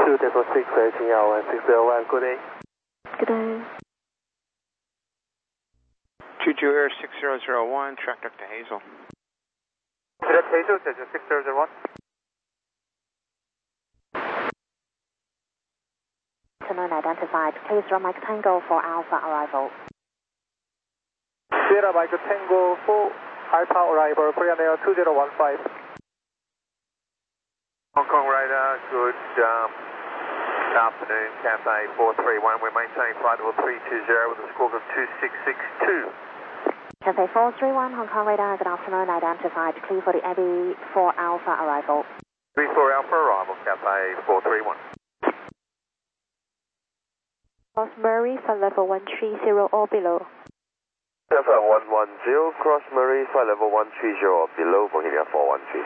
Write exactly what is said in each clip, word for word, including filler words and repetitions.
two Delta six, Beijing Air one six zero one, good day. Good day. two two Air six zero zero one, track up to Hazel. Direct Hazel, Jeju six zero zero one. Afternoon identified. Please run Mike Tango for Alpha arrival. Sierra Mike Tango for Alpha arrival, Korean Air two zero one five. Hong Kong radar, good um, afternoon, Cathay four three one. We're maintaining flight level three two zero with a squawk of two six six two. Cathay four three one, Hong Kong radar, good afternoon, identified. Clear for the Abbey for Alpha arrival. three four Alpha arrival, Cathay four three one. Cross Murray for level one three zero or below. Alpha one one zero, cross Murray, flight level one three zero or below, Bohemia four one three.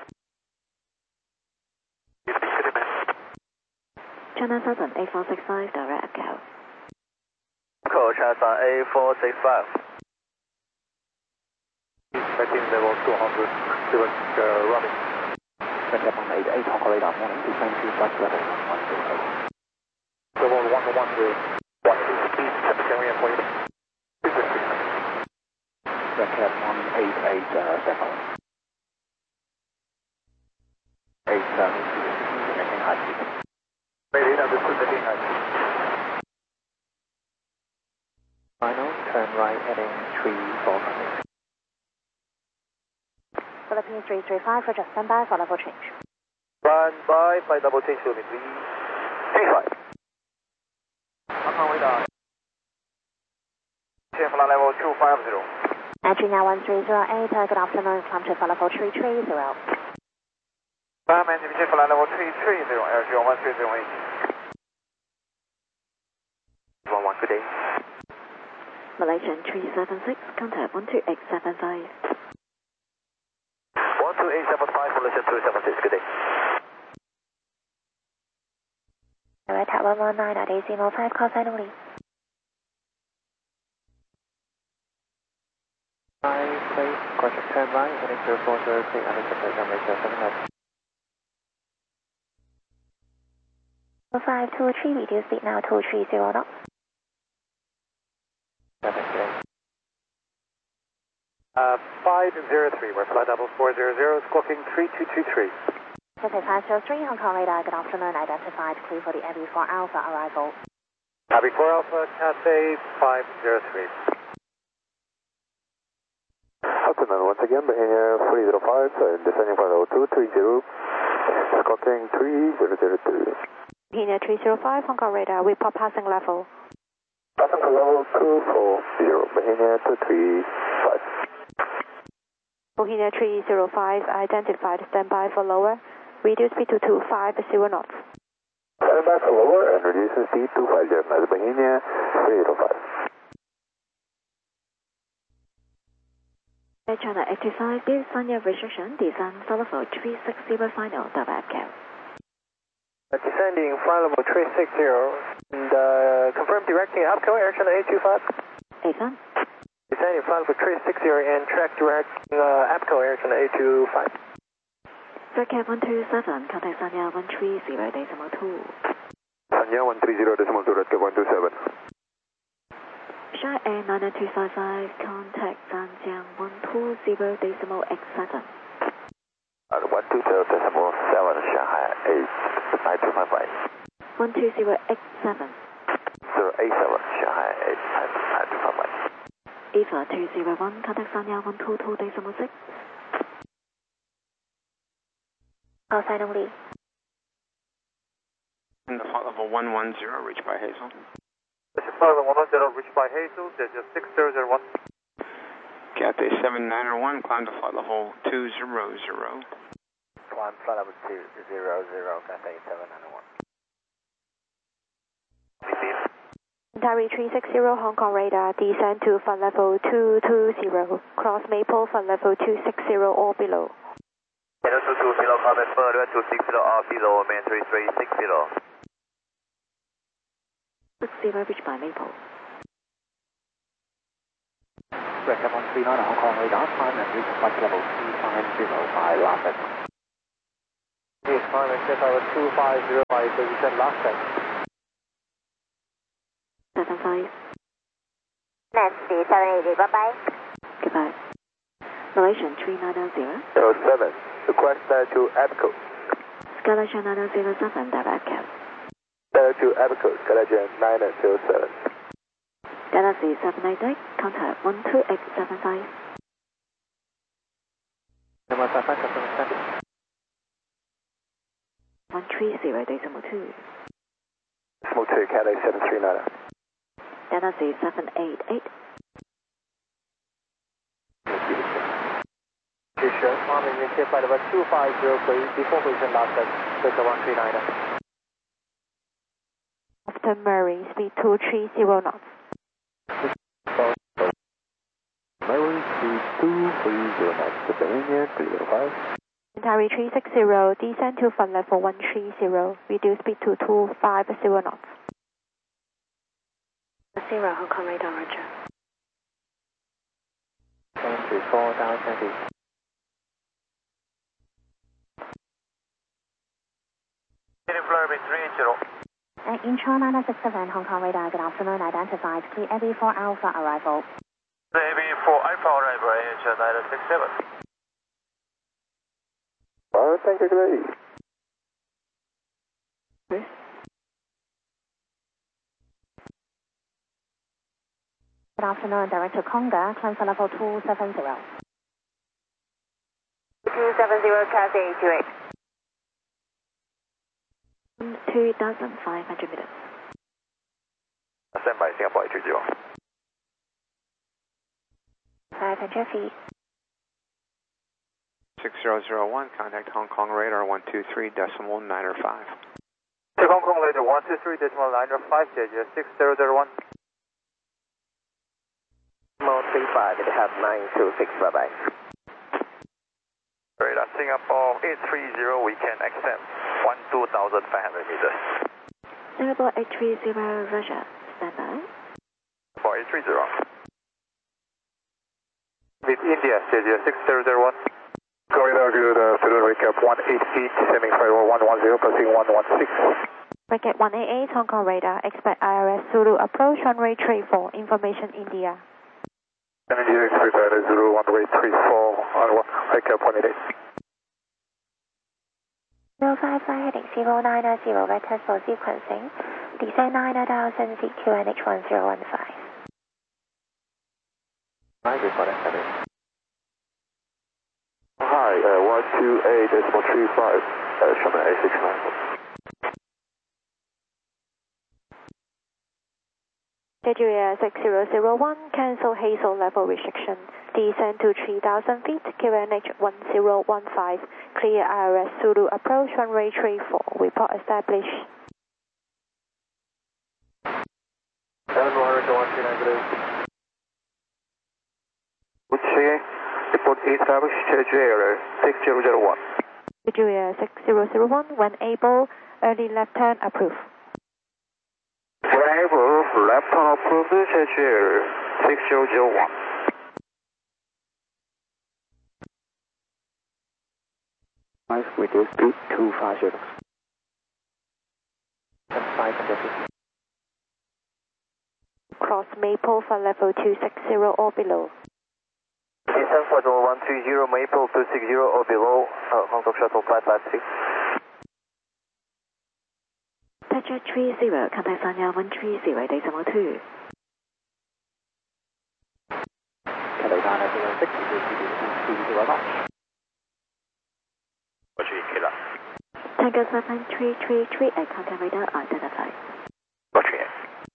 China Southern A four six five, direct echo. Echo, China A four six five. Expecting level two hundred, seven uh, running. Contact one eight eight, Hong Kong radar, morning, descend to flight level one one zero eight. Level one one zero, one eight speed, can we avoid it? Contact one eight eight, uh, seven. eight seven, making high speed. Maybe understood the high. Final, turn right heading three four five. Philippines three three five, for just stand by for level change. Stand by, by double change, show me please. three five. Hong Kong radar. Flight level two five zero. Nigeria one three zero eight, uh, good afternoon, climb to flight level three three zero. Prime and division flight level three three zero, Air zero one three zero eight. one one, good day. Malaysian three seven six, contact one two eight seven five. one two eight seven five, Malaysian two seven six, good day. Alright, at one one nine at A C five, call sign only. Five, place, contact turn right heading zero four zero three, and it's a Malaysia seven nine. five two three, reduce speed now two three zero knots. Uh, five zero three, we're flight level four zero zero, squawking three two two three. Cathay five zero three, Hong Kong radar, good afternoon, identified. Clear for the Abbey for Alpha arrival. Abbey four Alpha, Cathay five zero three. Afternoon, once again, Bohemia three zero five, uh, descending flight level two three zero, squawking three zero zero two. Bohemia three zero five, Hong Kong radar, report passing level. Passing to level two four zero, Bohemia two three five. Bohemia three zero five, identified, stand by for lower. Reduce speed to two five zero knots. Stand by for lower and reducing speed to five zero knots, Bohemia three zero five. Air China eighty-five, this is Sanya restriction, descend flight level three six zero final, direct echo. Descending flight level three six zero, and uh, confirm directing APCO, Air China eight two five. Ethan. Descending flight level three six zero and track direct uh, APCO, Air China eight two five. Circuit one two seven, contact Sanya one three zero decimal two. Sanya one three zero decimal two, Redcap one two seven. Shy Air nine nine two five five, contact Zhanjiang one two zero decimal X seven. Uh, one two zero decimal seven, Shanghai eight nine two five five. one two zero X seven. zero eight seven, Shanghai eight nine two five five. Eva two zero one, contact Sanya one two two decimal six. Call sign only. And the flight level one one zero, reached by Hazel. This is flight level one one zero, reached by Hazel, Jeju six zero zero one. Cathay seven nine one, climb to flight level two zero zero. Climb flight level two zero zero, Cathay seven nine one. Ontario three six zero, Hong Kong radar, descend to flight level two two zero, cross Maple flight level two six zero or below. Hello two two zero, comment further two six zero or below, main three three six zero. six zero, reached by Maple. Redcap one three nine, Hong Kong radar, climb and reach flight level two five zero by Lafayette. Yes, climb and K five two five zero five, position last set. seven five. Nancy seven eighty, bye bye. Goodbye. Malaysian three nine zero. zero seven, request uh, to Abaco. Skyline nine zero seven, direct cab. Uh, to Abaco, Skyline nine zero seven. Galaxy seven eight eight, contact one two eight seven five. Number five, customer traffic. one three zero, decimal two. Decimal two, Cathay seven three nine. Galaxy seven eight eight. Sure, climbing in K five number two five zero, please, before position last set, Delta one three nine. After Murray, speed two three zero knots. Murray, speed two three zero knots, Pennsylvania three zero five. Ontario three six zero, descend to flight level one three zero, reduce speed to two five zero knots. Zero, Hong Kong radar, roger. Thank you, four thousand feet. Flurby three zero. Uh, Intro nine six seven, Hong Kong radar, good afternoon, identified, clear A B for Alpha arrival. A B for Alpha arrival, A H nine six seven. Oh, thank you, great. Yes. Good afternoon, direct to Conga, transfer level two seven zero. two seven zero, Cathay two eight. two thousand five hundred meters. Stand by Singapore eight zero. five hundred feet. six zero zero one, contact Hong Kong radar one two three decimal nine five. Hong Kong radar one two three decimal nine five, six zero zero one. Mode three five, it has nine two six, bye bye. Radar Singapore eight three zero, we can accept one two thousand five hundred meters. Singapore eight three zero, Russia, stand by. For eight three zero. With India, six zero zero one. Corridor good, uh, Federal recap one eight eight, sending firewall one one zero, crossing one one six. Bracket one eight eight, Hong Kong radar, expect I R S Zulu approach runway three four, information India. Energy expert Zulu one way three four, on one, recap one eight eight. zero five five heading zero nine zero, red test for sequencing, descend nine thousand feet Q N H one zero one five. I just want to have it. Hi, uh, one two eight decimal three five, uh, Sherman A six nine. J G A six zero zero one, cancel Hazel level restriction, descend to three thousand feet, Q N H one zero one five, clear I R S Zulu approach runway three four, report established. seven one zero one three nine zero. Would say, report established, J G A six zero zero one. J G A six zero zero one, when able, early left turn approved. Driver, left turn approved, J G A six zero zero one. Five, reduce speed two five zero. And five hundred feet. Cross Maple for level two six zero or below. Descend for one three zero, Maple two six zero or below, uh, Hong Kong Shuttle five five six. Patriot three zero, contact Sanya one three zero, decimal two. Cathay nine zero six, two zero notch. Roger, Killer. Tango seven three three three eight, contact radar identified. Roger.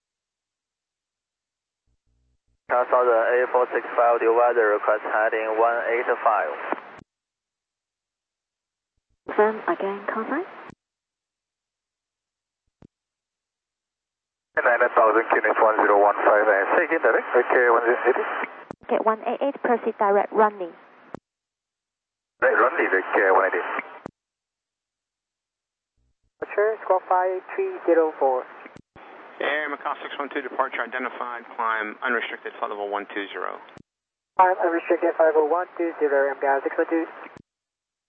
Southern A four six five, divider request heading one eight five. Confirm again, contact. nine thousand, Q N H one zero one five, and say again, direct, okay, one zero eight. Get one eight eight, proceed direct running. Right, running, okay, one eight eight. Mature, squawk five three zero four. Air Macau six one two, departure identified, climb unrestricted, flight level one two zero. Climb unrestricted, five oh one two zero, M G A six one two.